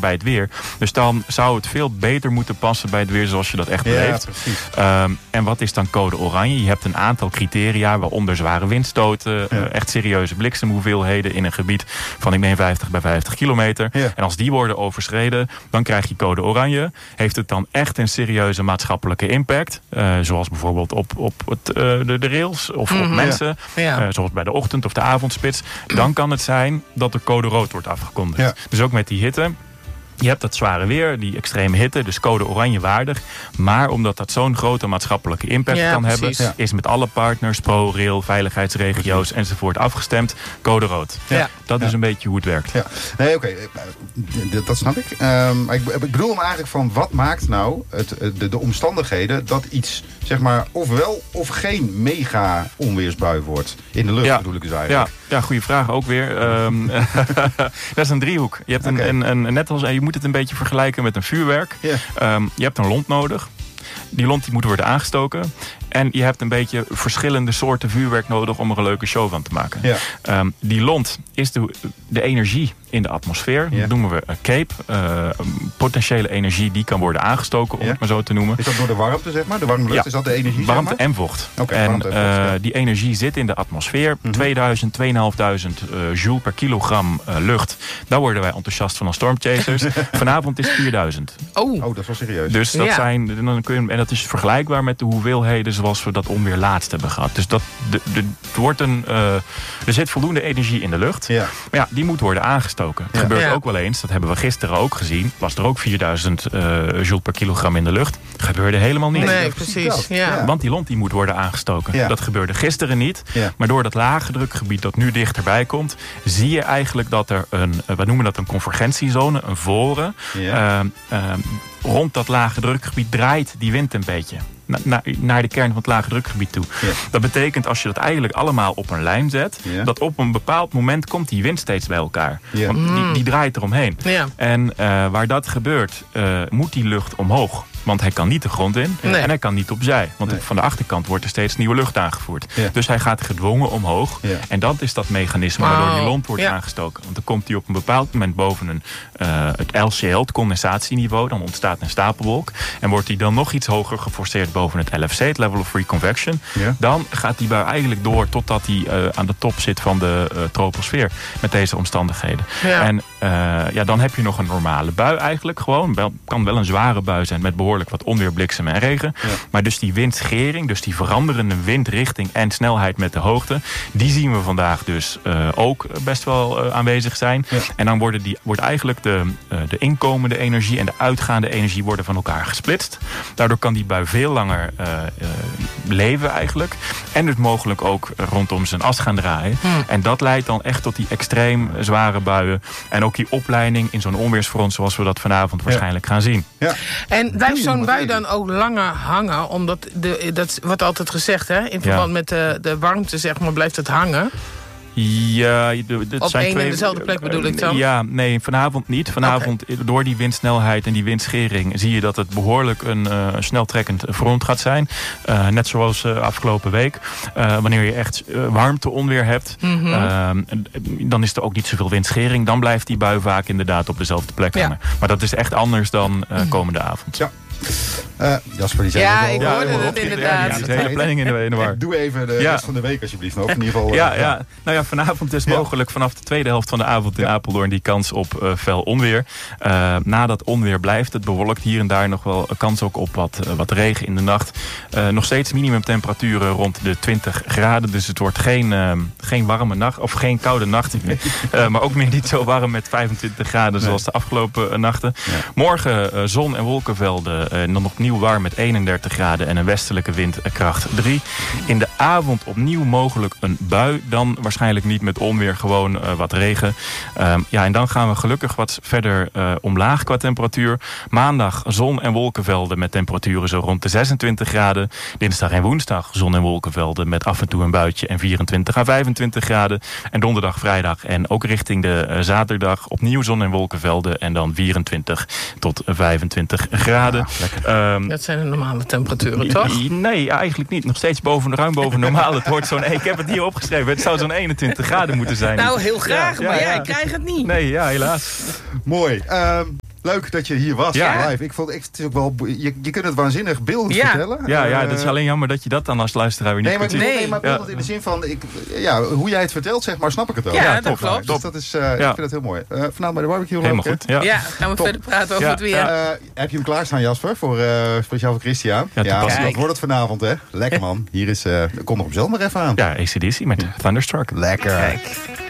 bij het weer. Dus dan zou het veel beter moeten passen bij het weer zoals je dat echt beleeft. En wat is dan code oranje? Je hebt een aantal criteria, waaronder zware windstoten, echt serieuze bliksemhoeveelheden in een gebied van, ik meen, 50 bij 50 kilometer. Ja. En als die worden overschreden, dan krijg je code oranje. Heeft het dan echt een serieuze maatschappelijke impact? Zoals bijvoorbeeld op de rails of op mensen. Zoals bij de ochtend of de avondspits. Dan kan het zijn dat de code rood wordt afgekondigd. Ja. Dus ook met die hitte. Je hebt dat zware weer, die extreme hitte, dus code oranje waardig. Maar omdat dat zo'n grote maatschappelijke impact kan hebben, is met alle partners, ProRail, veiligheidsregio's enzovoort afgestemd, code rood. Ja. Dat is een beetje hoe het werkt. Ja. Nee, oké, dat snap ik. Maar ik bedoel hem eigenlijk van, wat maakt nou de omstandigheden dat iets, zeg maar, ofwel of geen mega onweersbui wordt in de lucht, bedoel ik dus eigenlijk. Ja, goede vraag ook weer. Dat is een driehoek. Je hebt net als je moet het een beetje vergelijken met een vuurwerk. Yeah. Je hebt een lont nodig. Die lont die moet worden aangestoken. En je hebt een beetje verschillende soorten vuurwerk nodig om er een leuke show van te maken. Ja. Die lont is de energie in de atmosfeer. Ja. Dat noemen we cape. Potentiële energie die kan worden aangestoken, om het maar zo te noemen. Is dat door de warmte, zeg maar? De warme lucht, is dat de energie? Warmte, zeg maar? En vocht. Die energie zit in de atmosfeer. 2000, 2500 joule per kilogram lucht. Daar worden wij enthousiast van als stormchasers. Vanavond is 4000. Oh, dat is wel serieus. Dus dat en dat is vergelijkbaar met de hoeveelheden zoals we dat onweer laatst hebben gehad. Dus er zit voldoende energie in de lucht. Ja. Maar ja, die moet worden aangestoken. Het gebeurt ook wel eens, dat hebben we gisteren ook gezien. Was er ook 4000 joule per kilogram in de lucht. Gebeurde helemaal niet. Nee, precies. Ja. Want die lont die moet worden aangestoken. Ja. Dat gebeurde gisteren niet. Ja. Maar door dat lage drukgebied dat nu dichterbij komt, zie je eigenlijk dat er we noemen dat een convergentiezone, een voren. Ja. Rond dat lage drukgebied draait die wind een beetje naar de kern van het lage drukgebied toe. Ja. Dat betekent, als je dat eigenlijk allemaal op een lijn zet, dat op een bepaald moment komt die wind steeds bij elkaar. Ja. Want die draait eromheen. Ja. En waar dat gebeurt, moet die lucht omhoog. Want hij kan niet de grond in en hij kan niet opzij. Want van de achterkant wordt er steeds nieuwe lucht aangevoerd. Ja. Dus hij gaat gedwongen omhoog. Ja. En dat is dat mechanisme waardoor die lont wordt aangestoken. Want dan komt hij op een bepaald moment boven het LCL, het condensatieniveau. Dan ontstaat een stapelwolk. En wordt hij dan nog iets hoger geforceerd boven het LFC, het Level of Free Convection. Ja. Dan gaat die bui eigenlijk door totdat hij aan de top zit van de troposfeer. Met deze omstandigheden. Ja. En dan heb je nog een normale bui eigenlijk gewoon. Kan wel een zware bui zijn met behoorlijk wat onweer, bliksem en regen. Ja. Maar dus die windschering, dus die veranderende windrichting en snelheid met de hoogte, die zien we vandaag dus ook best wel aanwezig zijn. Ja. En dan wordt eigenlijk de inkomende energie en de uitgaande energie worden van elkaar gesplitst. Daardoor kan die bui veel langer leven eigenlijk. En dus mogelijk ook rondom zijn as gaan draaien. En dat leidt dan echt tot die extreem zware buien. En ook die opleiding in zo'n onweersfront zoals we dat vanavond waarschijnlijk gaan zien. Ja. En blijft zo'n bui dan ook langer hangen? Omdat dat wordt altijd gezegd, hè? In verband met de warmte, zeg maar, blijft het hangen. Ja, op één en dezelfde plek bedoel ik dan? Ja, nee, vanavond niet. Vanavond, door die windsnelheid en die windschering, zie je dat het behoorlijk een sneltrekkend front gaat zijn. Net zoals afgelopen week. Wanneer je echt warmte-onweer hebt, dan is er ook niet zoveel windschering. Dan blijft die bui vaak inderdaad op dezelfde plek hangen. Maar dat is echt anders dan komende avond. Ja. Jasper, die zei ik hoorde het inderdaad. Ja, de hele planning in de war. Doe even de rest van de week alsjeblieft nog. In ieder geval, Nou ja, vanavond is mogelijk vanaf de tweede helft van de avond in Apeldoorn die kans op fel onweer. Na dat onweer blijft het bewolkt. Hier en daar nog wel kans ook op wat regen in de nacht. Nog steeds minimumtemperaturen rond de 20 graden. Dus het wordt geen warme nacht of geen koude nacht. Maar ook niet zo warm met 25 graden zoals de afgelopen nachten. Ja. Morgen zon en wolkenvelden. En dan opnieuw warm met 31 graden en een westelijke wind kracht 3. In de avond opnieuw mogelijk een bui. Dan waarschijnlijk niet met onweer, gewoon wat regen. En dan gaan we gelukkig wat verder omlaag qua temperatuur. Maandag zon en wolkenvelden met temperaturen zo rond de 26 graden. Dinsdag en woensdag zon en wolkenvelden met af en toe een buitje en 24 à 25 graden. En donderdag, vrijdag en ook richting de zaterdag opnieuw zon en wolkenvelden en dan 24 tot 25 graden. Dat zijn de normale temperaturen, toch? Nee, eigenlijk niet. Nog steeds ruim boven normaal. Het wordt ik heb het hier opgeschreven. Het zou zo'n 21 graden moeten zijn. Nou, heel graag, maar ik krijg het niet. Nee, ja, helaas. Mooi. Leuk dat je hier was, live. Ik vond het is ook wel... Je kunt het waanzinnig beeldend vertellen. Ja, dat is alleen jammer dat je dat dan als luisteraar weer niet kunt zien. Nee, maar beeldend in de zin van... hoe jij het vertelt, zeg maar, snap ik het ook. Ja, dat klopt. Dus dat is, ik vind het heel mooi. Vanavond bij de barbecue. Helemaal goed. Ja, gaan we verder praten over het weer. Heb je hem klaarstaan, Jasper? Speciaal voor Christian? Ja, dat wordt het vanavond, hè? Lekker, man. Hier is... kom er op zelf maar even aan. Ja, AC/DC met Thunderstruck. Lekker. Kijk.